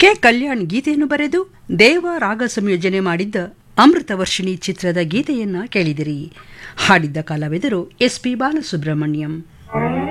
K Kalyan ಗೀತೆಯನ್ನು ಬರೆದು ದೇವ ರಾಗ ಸಂಯೋಜನೆ ಮಾಡಿದ್ದ ಅಮೃತವರ್ಷಿಣಿ ಚಿತ್ರದ ಗೀತೆಯನ್ನ ಕೇಳಿದಿರಿ. ಹಾಡಿದ್ದ ಕಲಾವಿದರು ಎಸ್ ಪಿ ಬಾಲಸುಬ್ರಹ್ಮಣ್ಯಂ.